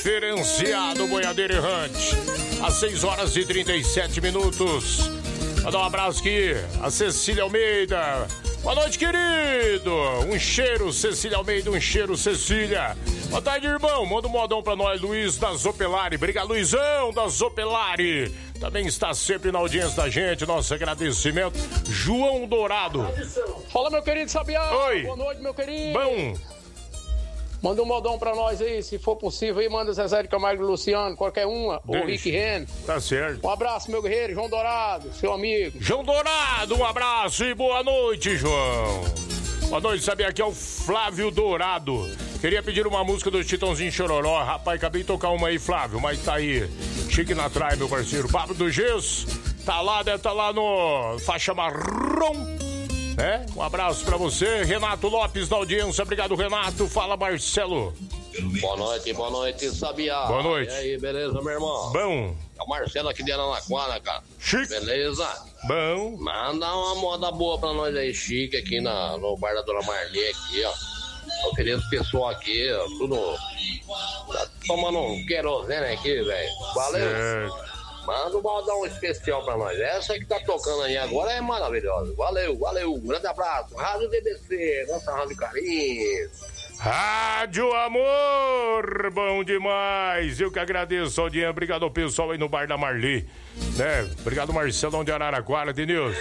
Diferenciado Boiadeiro Errante, às 6 horas e 37 minutos. Vou dar um abraço aqui a Cecília Almeida. Boa noite, querido. Um cheiro, Cecília Almeida, um cheiro, Cecília. Boa tarde, irmão. Manda um modão pra nós, Luiz da Zopelari. Obrigado, Luizão da Zopelari. Também está sempre na audiência da gente. Nosso agradecimento. João Dourado. Fala, meu querido Sabiá. Oi. Boa noite, meu querido. Bom. Manda um modão pra nós aí, se for possível aí, manda Zezé de Camargo e Luciano, qualquer uma, ou Rick Ren. Tá certo. Um abraço, meu guerreiro, João Dourado, seu amigo. João Dourado, um abraço e boa noite, João. Boa noite, sabia? Aqui é o Flávio Dourado. Queria pedir uma música do Chitãozinho Chororó. Rapaz, acabei de tocar uma aí, Flávio, mas tá aí. Chique na traia, meu parceiro. Pablo do Gesso, tá lá, deve tá lá no Faixa Marrom. Um abraço pra você, Renato Lopes da audiência. Obrigado, Renato. Fala, Marcelo. Boa noite, Sabiá. Boa noite. E aí, beleza, meu irmão? Bom. É o Marcelo aqui de Araraquara, cara. Chique. Beleza? Bom. Manda uma moda boa pra nós aí, chique, aqui no bar da Dona Marli, aqui, ó. Eu queria esse pessoal aqui, ó, tudo tá tomando um querosene aqui, velho. Valeu. Certo. Manda um baldão especial pra nós. Essa que tá tocando aí agora é maravilhosa. Valeu. Um grande abraço. Rádio DBC, nossa Rádio Carinho. Rádio Amor, bom demais. Eu que agradeço, audiência. Obrigado ao pessoal aí no bar da Marli, né? Obrigado, Marcelão de Araraquara, Denilson.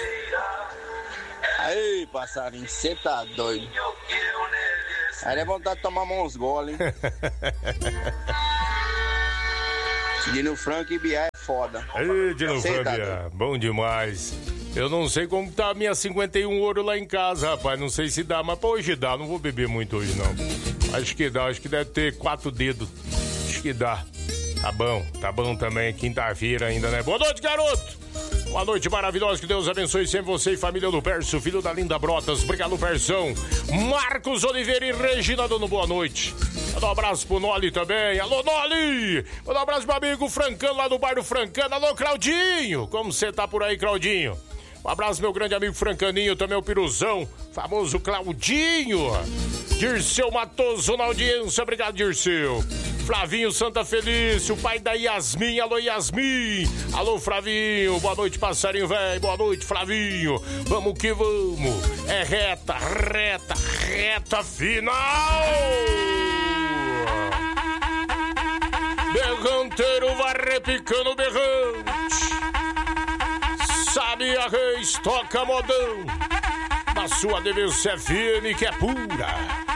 Aí, passarinho, você tá doido. Aí é vontade de tomar uns goles, hein? Dino Franco e Biá é foda. Aí, Dino Franco e Biá, bom demais. Eu não sei como tá a minha 51 ouro lá em casa, rapaz. Não sei se dá, mas pra hoje dá. Não vou beber muito hoje, não. Acho que dá, acho que deve ter 4 dedos. Acho que dá. Tá bom também. Quinta-feira ainda, né? Boa noite, garoto! Uma noite maravilhosa, que Deus abençoe sempre você e família do Perso, filho da Linda Brotas. Obrigado, Persão. Marcos Oliveira e Regina dando boa noite. Manda um abraço pro Noli também. Alô, Noli! Manda um abraço pro amigo Francano lá do bar do Francano. Alô, Claudinho! Como você tá por aí, Claudinho? Um abraço, meu grande amigo Francaninho, também o Piruzão, famoso Claudinho. Dirceu Matoso na audiência, obrigado, Dirceu. Flavinho Santa Felício, pai da Yasmin, alô Yasmin. Alô, Flavinho, boa noite, passarinho velho, boa noite, Flavinho. Vamos que vamos, é reta final. Berranteiro vai repicando berrante. Sabiá Reis toca modão. Na sua DBC FM que é pura.